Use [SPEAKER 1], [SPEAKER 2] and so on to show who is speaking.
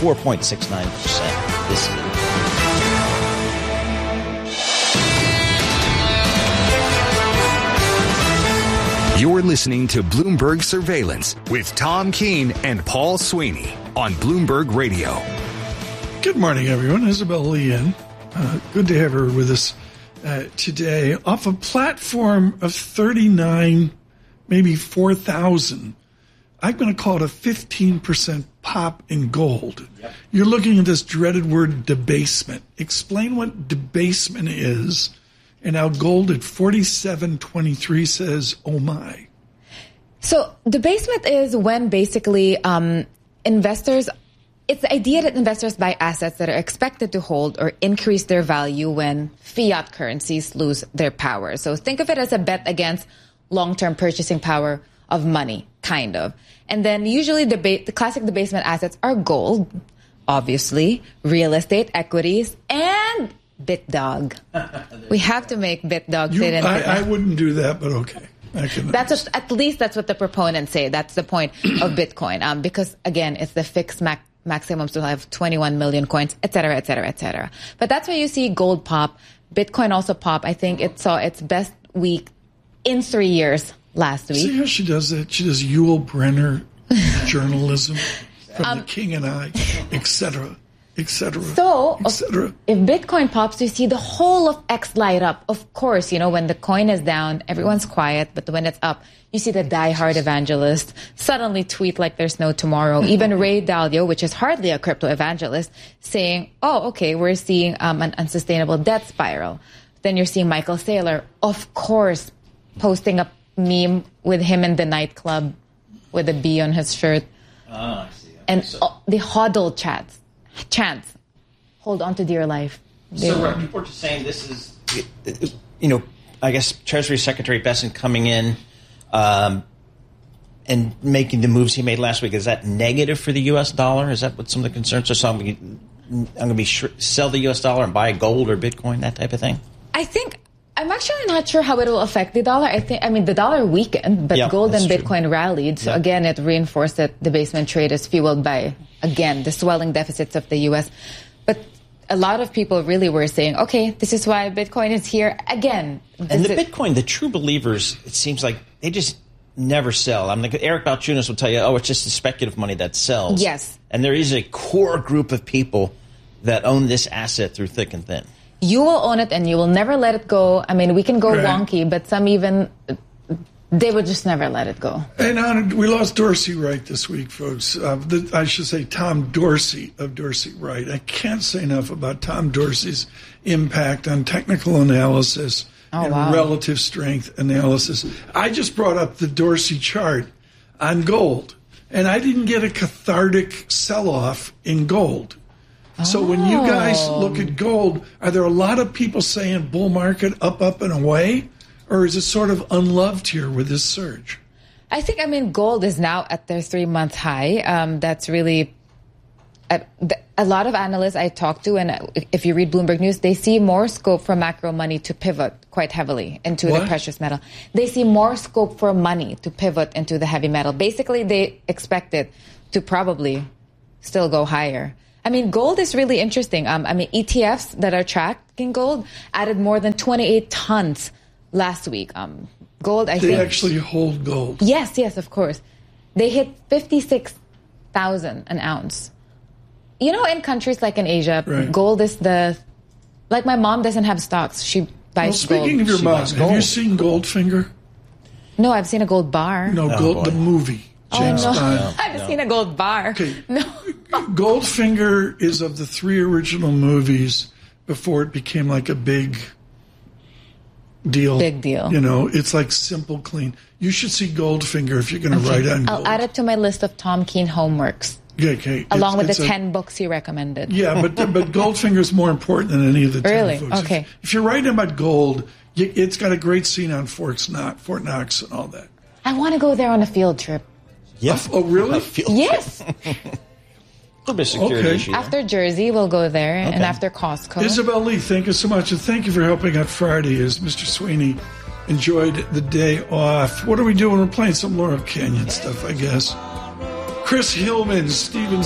[SPEAKER 1] 4.69% this year.
[SPEAKER 2] You're listening to Bloomberg Surveillance with Tom Keene and Paul Sweeney on Bloomberg Radio.
[SPEAKER 3] Good morning, everyone. Isabel Lee in. Good to have her with us today. Off a platform of 39, maybe 4,000, I'm going to call it a 15% pop in gold. Yep. You're looking at this dreaded word debasement. Explain what debasement is. And now gold at 47.23 says, oh my.
[SPEAKER 4] So debasement is when basically investors, it's the idea that investors buy assets that are expected to hold or increase their value when fiat currencies lose their power. So think of it as a bet against long-term purchasing power of money, kind of. And then usually the classic debasement assets are gold, obviously, real estate, equities, and BitDog. We have to make BitDog fit in.
[SPEAKER 3] I wouldn't do that, but okay.
[SPEAKER 4] At least that's what the proponents say. That's the point of Bitcoin. Because, again, it's the fixed maximum to have 21 million coins, et cetera, et cetera, et cetera. But that's why you see gold pop. Bitcoin also pop. I think it saw its best week in 3 years last week.
[SPEAKER 3] See how she does that? She does Yul Brynner journalism from The King and I, et cetera. So, if Bitcoin pops, you see the whole of X light up. Of course, when the coin is down, everyone's quiet. But when it's up, you see the diehard evangelist suddenly tweet like there's no tomorrow. Even Ray Dalio, which is hardly a crypto evangelist, saying, oh, okay, we're seeing an unsustainable debt spiral. Then you're seeing Michael Saylor, of course, posting a meme with him in the nightclub with a bee on his shirt.
[SPEAKER 1] I see.
[SPEAKER 4] And the hodl chants, hold on to dear life.
[SPEAKER 1] So people are just saying this is, I guess Treasury Secretary Bessent coming in and making the moves he made last week. Is that negative for the U.S. dollar? Is that what some of the concerns are? So I'm going to sell the U.S. dollar and buy gold or Bitcoin, that type of thing?
[SPEAKER 4] I'm actually not sure how it will affect the dollar. The dollar weakened, but gold and Bitcoin true. Rallied. So again, it reinforced that the debasement trade is fueled by, again, the swelling deficits of the U.S. But a lot of people really were saying, okay, this is why Bitcoin is here again.
[SPEAKER 1] And Bitcoin, the true believers, it seems like they just never sell. Eric Balchunas will tell you, it's just the speculative money that sells.
[SPEAKER 4] Yes.
[SPEAKER 1] And there is a core group of people that own this asset through thick and thin.
[SPEAKER 4] You will own it and you will never let it go. We can go wonky, but some even, they would just never let it go.
[SPEAKER 3] And we lost Dorsey Wright this week, folks. I should say Tom Dorsey of Dorsey Wright. I can't say enough about Tom Dorsey's impact on technical analysis and relative strength analysis. I just brought up the Dorsey chart on gold, and I didn't get a cathartic sell-off in gold. So when you guys look at gold, are there a lot of people saying bull market up and away? Or is it sort of unloved here with this surge?
[SPEAKER 4] I think, gold is now at their 3-month high. That's really a lot of analysts I talk to, and if you read Bloomberg News, they see more scope for macro money to pivot quite heavily into the precious metal. They see more scope for money to pivot into the heavy metal. Basically, they expect it to probably still go higher. Gold is really interesting. ETFs that are tracking gold added more than 28 tons last week. Gold, I think.
[SPEAKER 3] They actually hold gold.
[SPEAKER 4] Yes, of course. They hit 56,000 an ounce. In countries like in Asia, gold is like my mom doesn't have stocks. She buys gold.
[SPEAKER 3] Speaking of your mom, have you seen Goldfinger?
[SPEAKER 4] No, I've seen a gold bar.
[SPEAKER 3] No, the movie. James Bond.
[SPEAKER 4] I haven't seen a gold bar.
[SPEAKER 3] Okay.
[SPEAKER 4] No.
[SPEAKER 3] Goldfinger is of the 3 original movies before it became like a big deal.
[SPEAKER 4] Big deal.
[SPEAKER 3] It's like simple, clean. You should see Goldfinger if you're going to write on gold.
[SPEAKER 4] I'll add it to my list of Tom Keene homeworks.
[SPEAKER 3] Okay.
[SPEAKER 4] Along with the 10 books he recommended.
[SPEAKER 3] Yeah, but Goldfinger is more important than any of the 10 books.
[SPEAKER 4] Okay.
[SPEAKER 3] If you're writing about gold, it's got a great scene on Fort Knox and all that.
[SPEAKER 4] I want to go there on a field trip.
[SPEAKER 3] Yeah. Oh, really?
[SPEAKER 4] Yes.
[SPEAKER 1] A little bit of security issue.
[SPEAKER 4] After Jersey, we'll go there, and after Costco.
[SPEAKER 3] Isabel Lee, thank you so much, and thank you for helping out Friday as Mr. Sweeney enjoyed the day off. What are we doing? We're playing some Laurel Canyon stuff, I guess. Chris Hillman, Steven